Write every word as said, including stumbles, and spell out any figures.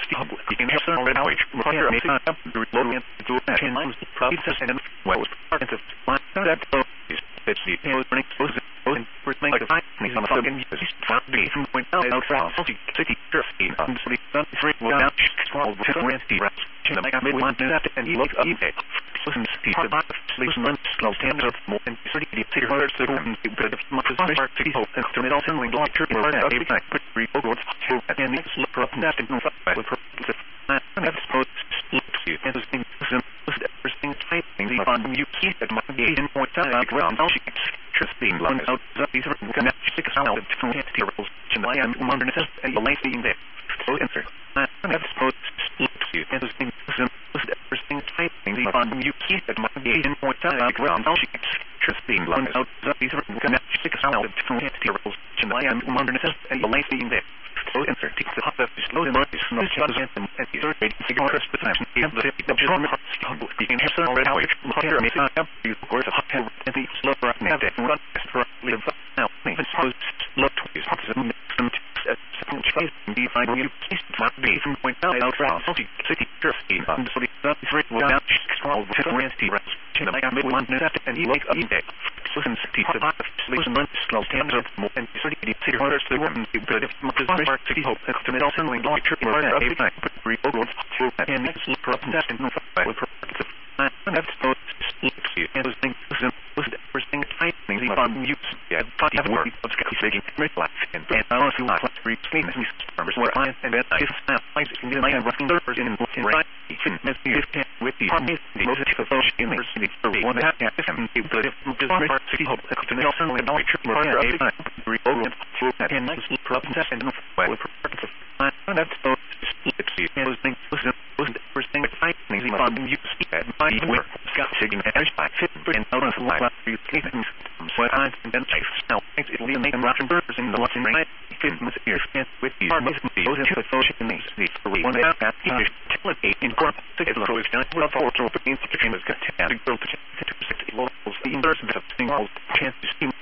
public in Hester Knowledge, Roger Mason, Logan, Duration Lines, Provinces, and Wells, Provinces, Line, that is, it's the opening, closing, closing, bringing like a fine, on the fucking use, found me from point out, out, out, city, city, jerky, on city, sun, three, one, out, small, different, rest, chin, make a mid one, that, and you look up, you listen, see the box, listen, run, slow, stand up, more than thirty, city, hundred, the room, but if much as I city, hope, and to middle, sending, like, church, or that, every time, put three, four, and next, look up, and that, and move up, with her, I have supposed to look to you, and this thing, this everything, typing, the on you keep at my eight point out, ground, she just being blown out, these are going to six out of two materials, and I am wondering if and the light being there. So answer. I have supposed to look to you, and this thing, this everything, typing, the on you keep at my eight point out, ground, she just being blown out, these are going to six out of two materials, and I am wondering if and the light being there. So answer. Take the hot stuff, slow the noise, no chances, and the third rate, figure out the time, and the fifty, the German heart, humble, the Hester already, how it, Roger Mason, you, of course, a hot head, and the slow right now, that run, for live now, even suppose, look to his heart, some, some, second choice, and be fine, you, please, not be from point out, out, round, city, city, jerky, on the city, that is right, without, small, different, rest, chin, make a mid one, and you make a day. Listen, city, the hot, listen, run, slow, stand up, more, and thirty, city, orders, the woman, but if much as I city hope, to middle, sending, like, church, or that, every time, put three, four, and next, look up, and that, and move up, with her, I have supposed to look to you, and this thing, listen, listen, everything, typing, the on you, yeah, but you have work, of sky, taking, relax, and I honestly like, let's read, clean, and these farmers, where I, and then I, if snap, I just can get my hand, working, there's in, in, right, even, as the, with the, the, most of those, in the, city, for one, half, yeah, and the, but if, just my heart, city hope, to middle, sending, like, church, or that, every time, three, four, and next, look up, and that, and move up, with her, I have supposed to look to you, and listen, listen, listen, everything, typing, the on you, at my work, Scott, taking, and I fit, and out of the life, you, cleaning, sweat, I, and then I, now, it's Lee, and Roger Burgers, in the Latin, right, fit, with ears, and with the, most of the, those into the social, and these, the, for one, half, half, English, telepate, in corp, to get a little, it's well, for, to, but the institution is got to, and girl, to, to, to, sixty levels, the inverse of the singles, chance to see,